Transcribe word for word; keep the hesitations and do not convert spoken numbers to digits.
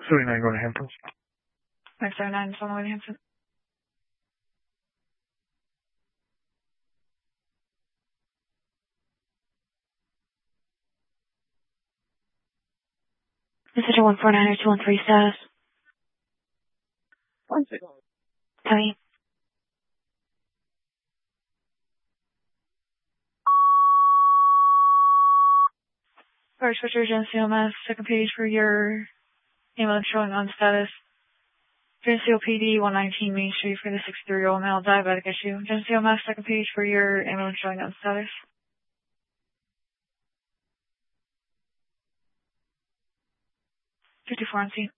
thirty-nine going to Hampton. Next thirty-nine is on the way to Hampton. Decision one four nine or two one three status. One six. Copy. First Switcher, Geneseo, Mass. Second page for your ambulance showing on status. Geneseo P D, one nineteen Main Street for the sixty-three-year-old male diabetic issue. Geneseo, Mass. Second page for your ambulance showing on status. fifty-four on scene.